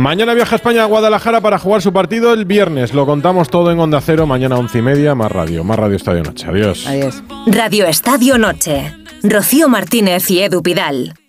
Mañana viaja a España a Guadalajara para jugar su partido el viernes. Lo contamos todo en Onda Cero, mañana 11:30, más radio Estadio Noche. Adiós. Radio Estadio Noche. Rocío Martínez y Edu Pidal.